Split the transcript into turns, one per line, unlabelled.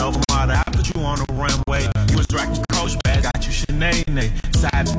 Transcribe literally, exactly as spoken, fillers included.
Nova model, I put you on the runway. You was rocking Coach bags, got you Sinead. Side